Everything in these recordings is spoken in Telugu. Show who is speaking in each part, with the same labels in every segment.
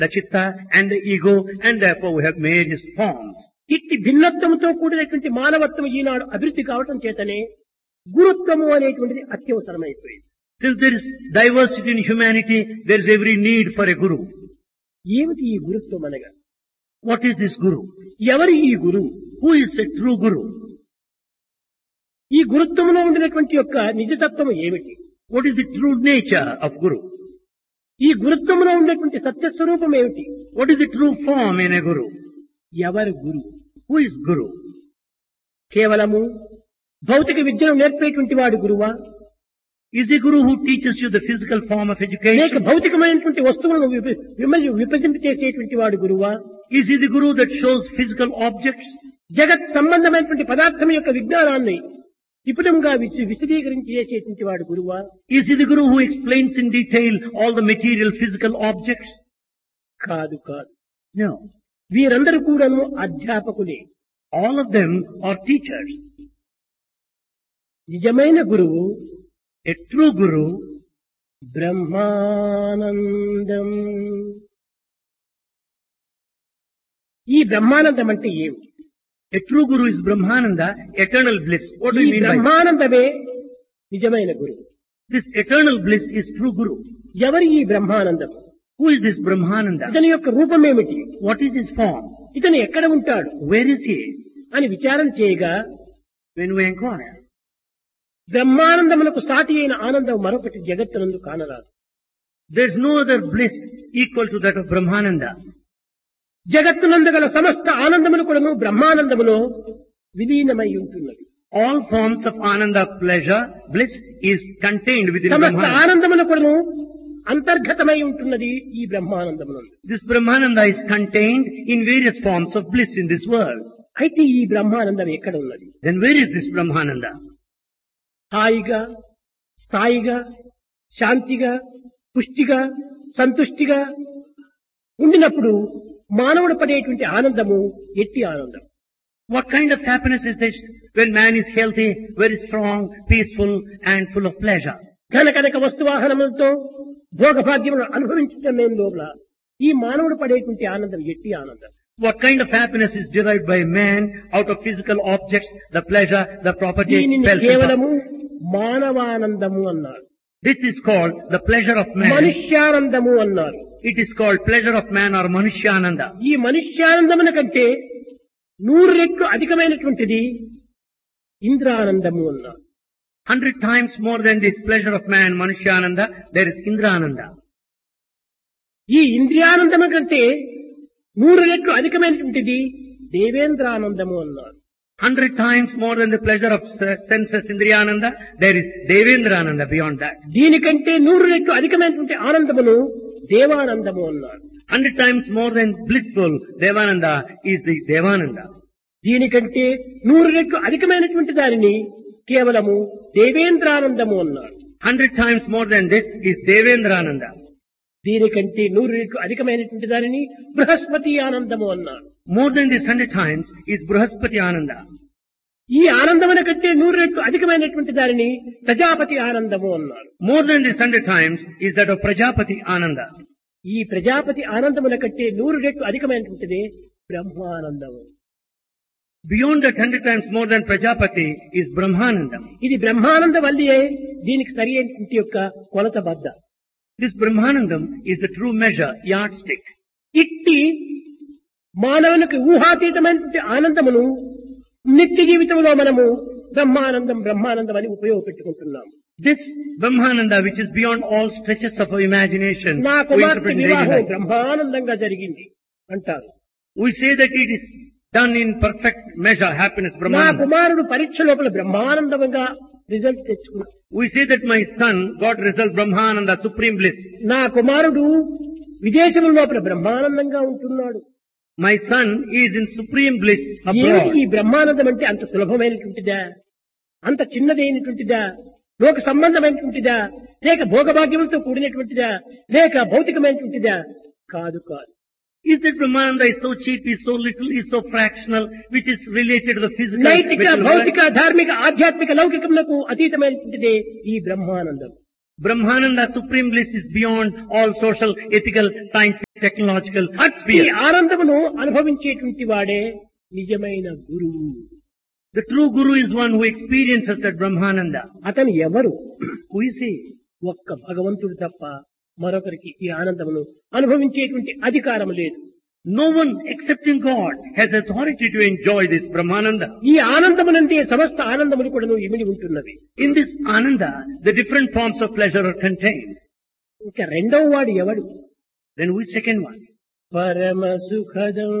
Speaker 1: the chitta and the ego, and therefore we have made his forms.
Speaker 2: ఇట్టి భిన్నత్వంతో కూడినటువంటి మానవత్వం ఈనాడు అభివృద్ధి కావటం చేతనే గురుత్వము అనేటువంటిది అత్యవసరమైపోయింది.
Speaker 1: Since there is diversity in humanity, there is every need for a guru.
Speaker 2: ఏమిటి ఈ గురుత్వం అనగా?
Speaker 1: What is this guru?
Speaker 2: ఎవరి ఈ గురువు?
Speaker 1: Who is a true guru?
Speaker 2: ఈ గురుత్వంలో ఉండినటువంటి యొక్క నిజతత్వం ఏమిటి?
Speaker 1: What is the true nature of guru?
Speaker 2: ఈ గురుత్వంలో ఉండేటువంటి సత్యస్వరూపం ఏమిటి?
Speaker 1: What is the true form in a guru?
Speaker 2: ఎవరు గురువు?
Speaker 1: Who is guru?
Speaker 2: కేవలము భౌతిక విద్యను నేర్పేటువంటి వాడు గురువా?
Speaker 1: Is the guru who teaches you the physical form of
Speaker 2: లేక
Speaker 1: education?
Speaker 2: భౌతికమైనటువంటి వస్తువులను విభజింపచేసేటువంటి వాడు గురువా?
Speaker 1: Is he the guru that shows physical objects?
Speaker 2: జగత్ సంబంధమైనటువంటి పదార్థం యొక్క విజ్ఞానాన్ని విపులంగా విశదీకరించి చేసేటువంటి వాడు గురువా?
Speaker 1: Is he the guru who explains in detail all the material physical objects?
Speaker 2: కాదు కాదు.
Speaker 1: No.
Speaker 2: వీరందరూ కూడాను అధ్యాపకులే.
Speaker 1: All of them are teachers.
Speaker 2: నిజమైన గురువు
Speaker 1: A true guru
Speaker 2: బ్రహ్మానందం. ఈ బ్రహ్మానందం అంటే ఏమిటి?
Speaker 1: A true guru is Brahmananda, eternal bliss. What do
Speaker 2: ఈ
Speaker 1: you mean by that?
Speaker 2: బ్రహ్మానందమే నిజమైన గురువు.
Speaker 1: This eternal bliss is true guru.
Speaker 2: ఎవరి ఈ Brahmanandam?
Speaker 1: Who is this Brahmananda?
Speaker 2: ఇతని యొక్క రూపం ఏమిటి?
Speaker 1: What is his form?
Speaker 2: ఇతను ఎక్కడ ఉంటాడు
Speaker 1: Where is he?
Speaker 2: అని విచారణ చేయగా
Speaker 1: When we inquire,
Speaker 2: బ్రహ్మానందమునకు సాటి అయిన ఆనందం మరొకటి జగత్తునందు కానరాదు.
Speaker 1: there is no other bliss equal to that of Brahmananda.
Speaker 2: జగత్తునందు గల సమస్త ఆనందములు కూడాను బ్రహ్మానందములో విలీనమై ఉంటున్నది.
Speaker 1: All forms of Ananda pleasure, bliss is contained within
Speaker 2: సమస్త
Speaker 1: Brahmananda.
Speaker 2: ఆనందములు కూడాను అంతర్గతమై ఉంటున్నది ఈ బ్రహ్మానందమునందు.
Speaker 1: This Brahmananda is contained in various forms of bliss in this world.
Speaker 2: అయితే ఈ బ్రహ్మానందం ఎక్కడ ఉన్నది?
Speaker 1: Then where is this Brahmananda?
Speaker 2: హాయిగా, స్థాయిగా, శాంతిగా, పుష్టిగా, సంతుష్టిగా ఉండినప్పుడు మానవుడు పడేటువంటి ఆనందము ఎట్టి ఆనందం.
Speaker 1: What kind of happiness is this when man is healthy, very strong, peaceful and full of pleasure?
Speaker 2: ధనకనక వస్తువాహనములతో భోగభాగ్యములను అనుభవించడం లోపల ఈ మానవుడు పడేటువంటి ఆనందం ఎట్టి ఆనందం.
Speaker 1: What kind of happiness is derived by man out of physical objects, the pleasure, the property,
Speaker 2: దీనిని
Speaker 1: wealth?
Speaker 2: కేవలము మానవానందము అన్నారు.
Speaker 1: This is called the pleasure of man.
Speaker 2: మనుష్యానందము అన్నారు.
Speaker 1: It is called pleasure of man or Manushyananda.
Speaker 2: ఈ మనుష్యానందమున కంటే 100 రెట్లు అధికమైనటువంటిది ఇంద్రానందము అన్నారు.
Speaker 1: 100 times more than this pleasure of man, Manushyananda, there is Indrananda.
Speaker 2: ఈ ఇంద్రియానందము కంటే 100 రెట్లు అధికమైనటువంటిది దేవేంద్రానందము అన్నారు.
Speaker 1: 100 times more than the pleasure of senses, Indriyananda, there is Devendrananda beyond that.
Speaker 2: దీనికంటే 100 రెట్లు అధికమైనటువంటి ఆనందమును దేవానందము అన్నారు.
Speaker 1: 100 times more than blissful Devananda is the Devananda.
Speaker 2: దీనికంటే 100 రెట్లు అధికమైనటువంటి దానిని కేవలము దేవేంద్రానందము అన్నారు.
Speaker 1: 100 times more than this is Devendrananda.
Speaker 2: దీనికంటే 100 రెట్లు అధికమైనటువంటి దానిని బృహస్పతి ఆనందము అన్నారు.
Speaker 1: More than this 100 times is Bruhaspati Ananda.
Speaker 2: ఈ ఆనందమున కంటే 100 రెట్లు అధికమైనటువంటి దానిని ప్రజాపతి ఆనందము అన్నారు.
Speaker 1: More than this 100 times is that of Prajapati Ananda.
Speaker 2: ఈ ప్రజాపతి ఆనందమున కంటే 100 రెట్లు అధికమైనటువంటిది Brahmanandam.
Speaker 1: Beyond that 100 times more than Prajapati is Brahmanandam.
Speaker 2: ఇది బ్రహ్మానంద వల్లియే దీనికి సరి అయినటువంటి యొక్క కొలత బద్ద.
Speaker 1: This Brahmanandam is the true measure, yardstick.
Speaker 2: ఇట్టి మానవునికి ఊహాతీతమైనటువంటి ఆనందమును నిత్య జీవితంలో మనము బ్రహ్మానందం బ్రహ్మానందం అని ఉపయోగపెట్టుకుంటున్నాం.
Speaker 1: This Brahmananda which is beyond all stretches of our imagination,
Speaker 2: నా
Speaker 1: we
Speaker 2: కుమార్తె
Speaker 1: interpret in daily
Speaker 2: వివాహం
Speaker 1: life.
Speaker 2: బ్రహ్మానందంగా జరిగింది అంటారు.
Speaker 1: We say that it is done in perfect measure, happiness,
Speaker 2: నా
Speaker 1: Brahmananda.
Speaker 2: కుమారుడు పరీక్ష లోపల బ్రహ్మానందంగా రిజల్ట్ తెచ్చుకున్నాడు.
Speaker 1: We say that my son got result Brahmananda, supreme bliss.
Speaker 2: నా కుమారుడు విదేశం లోపల బ్రహ్మానందంగా ఉంటున్నాడు.
Speaker 1: My son is in supreme bliss
Speaker 2: ఏమిటి
Speaker 1: abroad.
Speaker 2: ఈ బ్రహ్మానందం అంటే అంత సులభమైనటువంటిదా, అంత చిన్నదైనటువంటిదా, లోక సంబంధమైనటువంటిదా, లేక భోగభాగ్యములతో కూడినటువంటిదా, లేక భౌతికమైనటువంటిదా? కాదు కాదు.
Speaker 1: Is that Brahmananda is so cheap, is so little, is so fractional, which is related to the physical,
Speaker 2: నైతిక
Speaker 1: spiritual
Speaker 2: భౌతిక
Speaker 1: world?
Speaker 2: ధార్మిక ఆధ్యాత్మిక లౌకికములకు అతీతమైనటువంటిదే ఈ Brahmanandam.
Speaker 1: Brahmananda supreme bliss is beyond all social, ethical, scientific, technological
Speaker 2: ఈ
Speaker 1: sphere.
Speaker 2: ఆనందమును అనుభవించేటువంటి వాడే నిజమైన గురువు.
Speaker 1: The true Guru is one who experiences that Brahmananda.
Speaker 2: అతను ఎవరు?
Speaker 1: Who is he?
Speaker 2: ఒక్క భగవంతుడు తప్ప మరొకరికి ఈ ఆనందమును అనుభవించేటువంటి అధికారం లేదు.
Speaker 1: No one excepting God has authority to enjoy this Brahmananda.
Speaker 2: ఈ ఆనందమునందే సమస్త ఆనందములు కూడా ఇమిడి ఉంటున్నవి.
Speaker 1: In this Ananda, the different forms of pleasure are contained.
Speaker 2: ఇంకా రెండవ వాడు ఎవడు?
Speaker 1: Then who is second one?
Speaker 2: పరమ సుఖదం.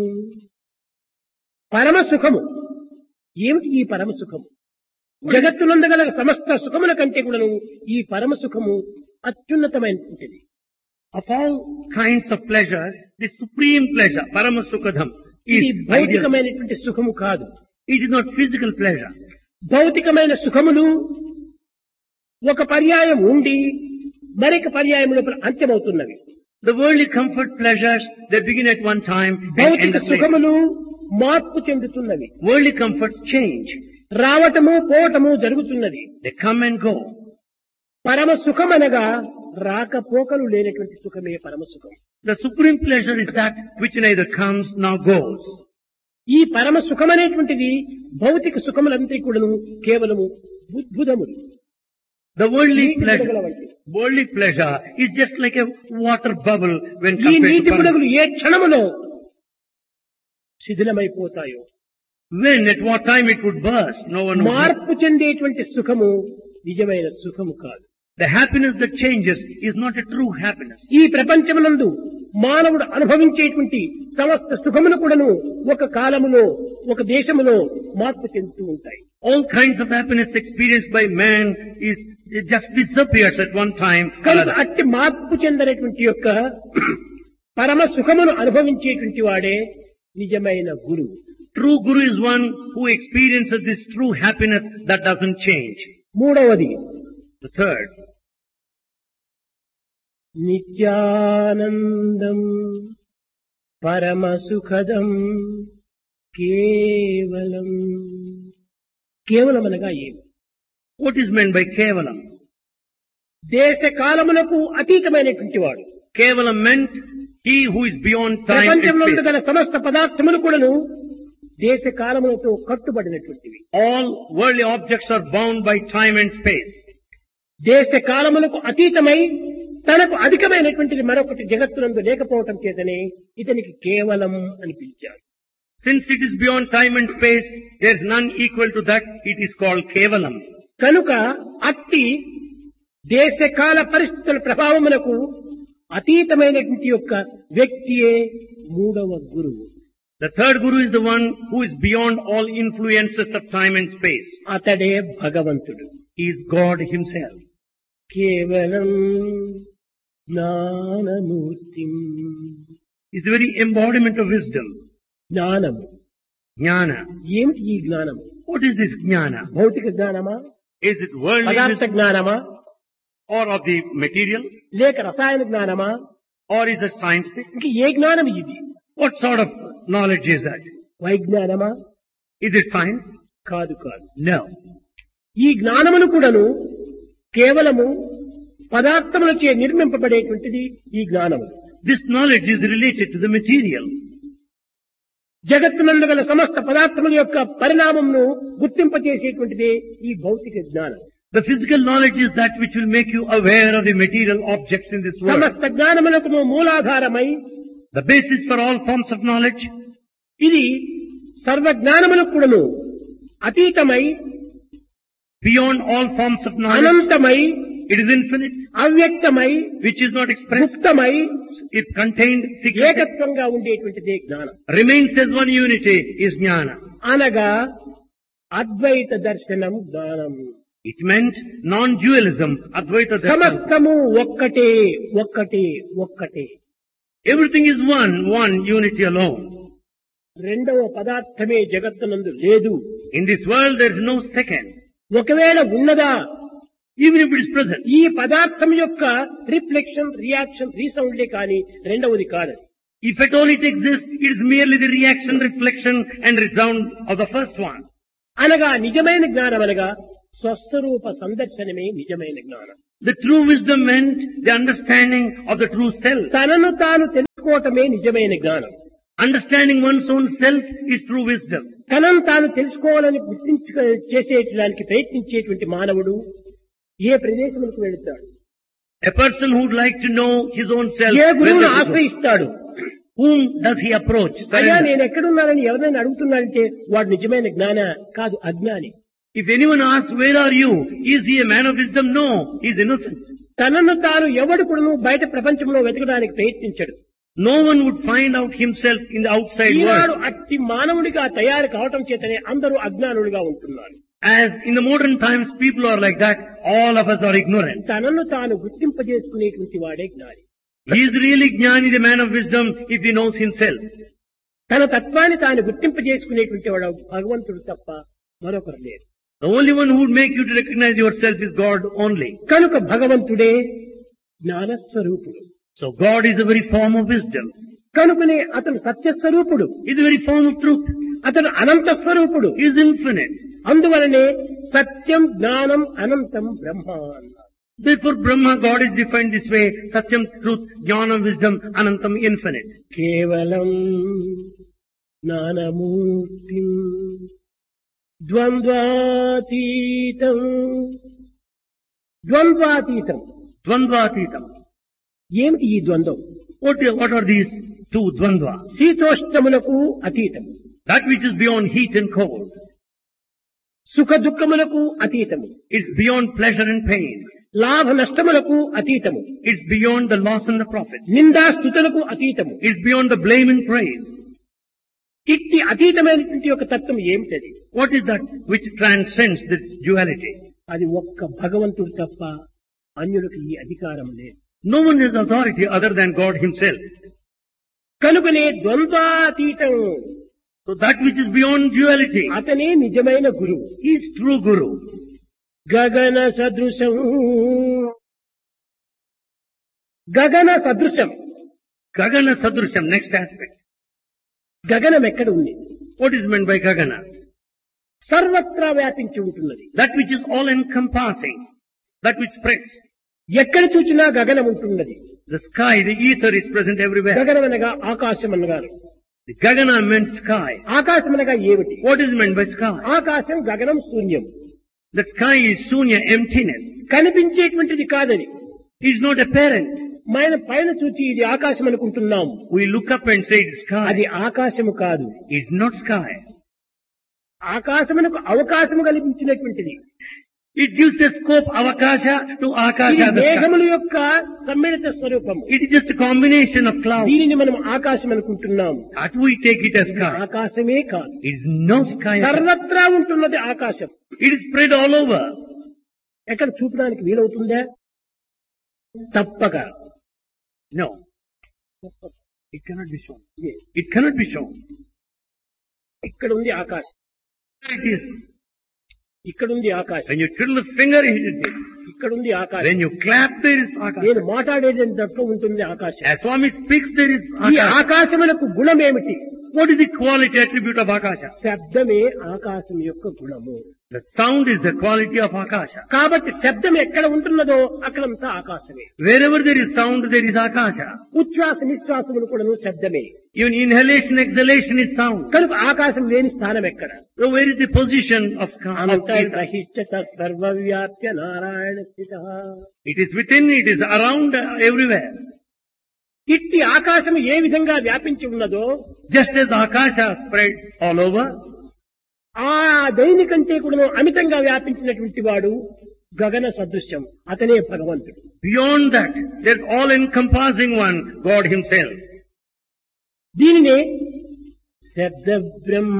Speaker 2: పరమ సుఖము ఏమిటి? ఈ పరమ సుఖము జగత్తునందగల సమస్త సుఖముల కంటే కూడాను ఈ పరమ సుఖము అత్యున్నతమైనటువంటిది.
Speaker 1: Of all kinds of pleasures, the supreme pleasure, Paramasukadham,
Speaker 2: ఇది
Speaker 1: is ideal.
Speaker 2: భౌతికమైనటువంటి సుఖము కాదు.
Speaker 1: It is not physical pleasure.
Speaker 2: భౌతికమైన సుఖములు ఒక పర్యాయం ఉండి మరొక పర్యాయం లోపల అంత్యమవుతున్నవి.
Speaker 1: The worldly comforts, pleasures, they begin at one time and end
Speaker 2: భౌతిక
Speaker 1: later.
Speaker 2: సుఖములు మార్పు చెందుతున్నవి.
Speaker 1: Worldly comforts change.
Speaker 2: రావటము పోవటము జరుగుతున్నది.
Speaker 1: They come and go.
Speaker 2: పరమ సుఖమనగా రాకపోకలు లేనటువంటి సుఖమే పరమ సుఖం.
Speaker 1: The supreme pleasure is that which neither comes nor goes.
Speaker 2: ఈ పరమ సుఖమనేటువంటిది భౌతిక సుఖములంతా కూడాను కేవలము బుద్భుదములు.
Speaker 1: The worldly
Speaker 2: నీటి
Speaker 1: pleasure,
Speaker 2: బుడగల వంటి.
Speaker 1: worldly pleasure is just like a water bubble when
Speaker 2: ఈ
Speaker 1: compared
Speaker 2: నీటి
Speaker 1: to Param.
Speaker 2: బుడగలు ఏ క్షణములో శిథిలమైపోతాయో.
Speaker 1: When, at what time it would burst, no one would know.
Speaker 2: మార్పు చెందేటువంటి సుఖము నిజమైన సుఖము కాదు.
Speaker 1: The happiness that changes is not a true happiness.
Speaker 2: ఈ ప్రపంచమునందు మానవుడు అనుభవించేటువంటి సమస్త సుఖమును కూడాను ఒక కాలములో ఒక దేశములో మార్పు చెందుతూ ఉంటాయి.
Speaker 1: All kinds of happiness experienced by man it just disappears at one time or
Speaker 2: కనుక
Speaker 1: other.
Speaker 2: అట్టి మార్పు చెందనటువంటి యొక్క పరమ సుఖమును అనుభవించేటువంటి వాడే నిజమైన గురువు.
Speaker 1: True Guru is one who experiences this true happiness that doesn't change.
Speaker 2: మూడవది
Speaker 1: The third,
Speaker 2: నిత్యానందం పరమ సుఖదం కేవలం. కేవలం అనగా ఏమి?
Speaker 1: what is meant by Kevalam?
Speaker 2: దేశ కాలములకు అతీతమైనటువంటి వాడు.
Speaker 1: Kevalam meant he who is beyond time and
Speaker 2: ప్రపంచంలో
Speaker 1: space.
Speaker 2: గల సమస్త పదార్థములు కూడాను దేశ కాలములతో కట్టుబడినటువంటివి.
Speaker 1: All worldly objects are bound by time and space.
Speaker 2: దేశ కాలములకు అతీతమై తనకు అధికమైనటువంటిది మరొకటి జగత్తునందు లేకపోవటం చేతనే ఇతనికి కేవలం అని పిలిచారు.
Speaker 1: Since it is beyond time and space, there is none equal to that. It is called Kevalam.
Speaker 2: కనుక అట్టి దేశకాల పరిస్థితుల ప్రభావములకు అతీతమైనటువంటి యొక్క వ్యక్తియే మూడవ గురువు.
Speaker 1: The third Guru is the one who is beyond all influences of time and space.
Speaker 2: అతడే భగవంతుడు.
Speaker 1: He is God himself.
Speaker 2: కేవలం Gnanamurthy.
Speaker 1: He is the very embodiment of wisdom.
Speaker 2: జ్ఞానము
Speaker 1: Jnana.
Speaker 2: ఏమిటి? ఈ జ్ఞానము
Speaker 1: What is this Jnana?
Speaker 2: భౌతిక జ్ఞానమా,
Speaker 1: Is it worldly
Speaker 2: పదార్థ
Speaker 1: wisdom
Speaker 2: జ్ఞానమా,
Speaker 1: or of the material,
Speaker 2: లేక రసాయన జ్ఞానమా,
Speaker 1: or is it scientific?
Speaker 2: ఇంక ఏ జ్ఞానం ఇది?
Speaker 1: What sort of knowledge is that?
Speaker 2: వైజ్ఞానమా?
Speaker 1: Is it science?
Speaker 2: కాదు కాదు.
Speaker 1: No.
Speaker 2: ఈ జ్ఞానమును కూడాను కేవలము పదార్థములచే నిర్మింపబడేటువంటిది ఈ జ్ఞానము.
Speaker 1: This knowledge is related to the material.
Speaker 2: జగత్తునందు గల సమస్త పదార్థముల యొక్క పరిణామమును గుర్తింపచేసేటువంటిదే ఈ భౌతిక జ్ఞానం.
Speaker 1: The physical knowledge is that which will make you aware of the material objects in this world.
Speaker 2: సమస్త జ్ఞానములకు మూలాధారమై
Speaker 1: The basis for all forms of knowledge.
Speaker 2: ఇది సర్వ జ్ఞానములకు కూడాను అతీతమై
Speaker 1: Beyond all forms of knowledge.
Speaker 2: అనంతమై
Speaker 1: It is infinite,
Speaker 2: అవ్యక్తమై
Speaker 1: which is not expressed.
Speaker 2: గుప్తమై
Speaker 1: It contained secret.
Speaker 2: ఏకత్వంగా ఉండేటువంటిదే జ్ఞానం.
Speaker 1: Remains as one unity is Jnana.
Speaker 2: అనగా అద్వైత దర్శనం జ్ఞానం.
Speaker 1: It meant non-dualism, Advaita Darshan.
Speaker 2: సమస్తము ఒక్కటే ఒక్కటే ఒక్కటే.
Speaker 1: Everything is one unity alone.
Speaker 2: రెండవ పదార్థమే జగత్తునందు లేదు.
Speaker 1: In this world there is no second.
Speaker 2: ఒకవేళ ఉన్నదా,
Speaker 1: Even if it is present.
Speaker 2: ఈ పదార్థం యొక్క రిఫ్లెక్షన్, రియాక్షన్, రీసౌండ్లే కాని రెండవది కాదు.
Speaker 1: If at all it exists, it is merely the reaction, reflection and resound of the first one.
Speaker 2: అనగా నిజమైన జ్ఞానం అనగా స్వస్వరూప సందర్శనమే నిజమైన జ్ఞానం.
Speaker 1: The true wisdom meant the understanding of the true self.
Speaker 2: తనను తాను తెలుసుకోవటమే నిజమైన జ్ఞానం.
Speaker 1: Understanding one's own self is true wisdom.
Speaker 2: తనను తాను తెలుసుకోవాలని చేసేటానికి ప్రయత్నించేటువంటి మానవుడు ఏ ప్రదేశములకు వెళుతాడు?
Speaker 1: A person who would like to know his own self,
Speaker 2: ఏ గురువును ఆశ్రయిస్తాడు?
Speaker 1: whom does he approach?
Speaker 2: అయ్యా నేను ఎక్కడున్నానని ఎవరైనా అడుగుతున్నాడంటే వాడు నిజమైన జ్ఞాన కాదు, అజ్ఞాని.
Speaker 1: If anyone asks, where are you? Is he a man of wisdom? No, he is innocent.
Speaker 2: తనను తాను ఎవడు కూడా బయట ప్రపంచంలో వెతకడానికి ప్రయత్నించడు.
Speaker 1: No one would find out himself in the outside
Speaker 2: Eenadu
Speaker 1: world.
Speaker 2: అట్టి మానవుడిగా తయారు కావటం చేతనే అందరూ అజ్ఞానులుగా ఉంటున్నారు.
Speaker 1: As in the modern times people are like that, all of us are ignorant.
Speaker 2: తనను తాను గుర్తింపజేసుకునేటువంటి వాడే జ్ఞాని.
Speaker 1: He is really Jnani, the man of wisdom, if he knows himself.
Speaker 2: తన తత్వాన్ని తాను గుర్తింపజేసుకునేటువంటి వాడు భగవంతుడు తప్ప మరొకరు లేరు.
Speaker 1: The only one who would make you to recognize yourself is God only.
Speaker 2: కనుక భగవంతుడే జ్ఞానస్వరూపుడు.
Speaker 1: So God is the very form of wisdom.
Speaker 2: కనుకనే అతను సత్యస్వరూపుడు.
Speaker 1: He is the very form of truth.
Speaker 2: అతను అనంత స్వరూపుడు.
Speaker 1: He is infinite.
Speaker 2: అందువలనే సత్యం జ్ఞానం అనంతం బ్రహ్మ అన్నారు.
Speaker 1: Therefore Brahma, God is defined this way: Satyam, truth, Jnanam, wisdom, Anantam, infinite.
Speaker 2: కేవలం జ్ఞానమూర్తిం ద్వంద్వాతీతం. ద్వంద్వాతీతం
Speaker 1: Dvandvatitam.
Speaker 2: ఏమిటి ఈ ద్వంద్వం?
Speaker 1: What are these two dvandvas?
Speaker 2: శీతోష్ణములకు అతీతం,
Speaker 1: That which is beyond heat and cold.
Speaker 2: సుఖ దుఃఖములకు అతీతము,
Speaker 1: It's beyond pleasure and pain.
Speaker 2: లాభ నష్టములకు అతీతము,
Speaker 1: It's beyond the loss and the profit.
Speaker 2: నిందాస్తుతులకు అతీతము.
Speaker 1: It's beyond the blame and praise.
Speaker 2: ఇట్టి అతీతమైనటువంటి ఒక తత్వం ఏమిటది?
Speaker 1: What is that which transcends this duality?
Speaker 2: అది ఒక్క భగవంతుడు తప్ప అన్యులకు ఈ అధికారం లేదు.
Speaker 1: No one has authority other than God himself.
Speaker 2: కనుకనే ద్వంద్వాతీతం,
Speaker 1: So that which is beyond duality,
Speaker 2: అతనే నిజమైన గురువు.
Speaker 1: he is true Guru.
Speaker 2: గగన సదృశం, గగన సదృశం.
Speaker 1: Gagana Sadrusham, next aspect.
Speaker 2: గగనం ఎక్కడ ఉంది?
Speaker 1: What is meant by Gagana?
Speaker 2: సర్వత్రా వ్యాపించి ఉంటున్నది.
Speaker 1: That which is all encompassing, that which spreads.
Speaker 2: ఎక్కడ చూచినా గగనం ఉంటున్నది.
Speaker 1: The sky, the ether is present everywhere.
Speaker 2: గగనం అనగా ఆకాశం అనగారు.
Speaker 1: The Gagana meant sky.
Speaker 2: ఆకాశం అనగా ఏమిటి?
Speaker 1: What is meant by sky?
Speaker 2: ఆకాశం గగనం శూన్యం.
Speaker 1: The sky is shunya, emptiness.
Speaker 2: కనిపించేటువంటిది కాదది.
Speaker 1: It is not apparent.
Speaker 2: మన పైన చూచి ఇది ఆకాశం అనుకుంటున్నాం.
Speaker 1: We look up and say it's
Speaker 2: అది
Speaker 1: sky.
Speaker 2: ఆకాశము కాదు.
Speaker 1: It's not sky.
Speaker 2: ఆకాశమునకు అవకాశము కల్పించినటువంటిది.
Speaker 1: It gives a scope, avakasha, to
Speaker 2: ఇది
Speaker 1: akasha, the sky.
Speaker 2: మేఘముల యొక్క సమ్మిళిత స్వరూపము.
Speaker 1: It is just a combination of clouds.
Speaker 2: దీనిని మనం ఆకాశం అనుకుంటున్నాం.
Speaker 1: That we take it as sky.
Speaker 2: ఆకాశమే కాదు.
Speaker 1: It is no sky.
Speaker 2: సర్వత్రా ఉంటున్నది ఆకాశం.
Speaker 1: It is spread all over.
Speaker 2: ఎక్కడ చూపడానికి వీలవుతుందా? తప్పక.
Speaker 1: No. It cannot be shown. It cannot be shown.
Speaker 2: ఇక్కడ ఉంది ఆకాశం,
Speaker 1: It is.
Speaker 2: ఇక్కడ ఉంది ఆకాశం,
Speaker 1: When you twiddle the finger, it is this.
Speaker 2: ఇక్కడ ఉంది ఆకాశం.
Speaker 1: When you clap, there is akasha.
Speaker 2: నేను మాట్లాడేది దాంట్లో ఉంటుంది ఆకాశం.
Speaker 1: As Swami speaks, there is
Speaker 2: ఈ
Speaker 1: akasha.
Speaker 2: ఆకాశమునకు గుణం ఏమిటి?
Speaker 1: What is the quality attribute of akasha?
Speaker 2: శబ్దమే ఆకాశం యొక్క గుణము.
Speaker 1: The sound is the quality of akasha.
Speaker 2: కాబట్టి శబ్దం ఎక్కడ ఉంటున్నదో అక్కడంతా ఆకాశమే.
Speaker 1: Wherever there is sound, there is akasha.
Speaker 2: ఉచ్ఛ్వాస నిశ్వాసములు కూడా శబ్దమే.
Speaker 1: Even inhalation, exhalation is sound.
Speaker 2: కనుక ఆకాశం లేని స్థానం ఎక్కడ?
Speaker 1: So where is the position of ether?
Speaker 2: అంతర్బహిష్ట సర్వవ్యాప్య Narayana స్థితః.
Speaker 1: It is within, it is around, everywhere.
Speaker 2: ఇట్టి ఆకాశం ఏ విధంగా వ్యాపించి ఉన్నదో
Speaker 1: Just as akasha spread all over,
Speaker 2: ఆ దైని కంటే కూడా అమితంగా వ్యాపించినటువంటి వాడు గగన సదృశ్యం, అతనే భగవంతుడు.
Speaker 1: beyond that, there's all-encompassing one, God himself.
Speaker 2: దీనినే శబ్ద బ్రహ్మ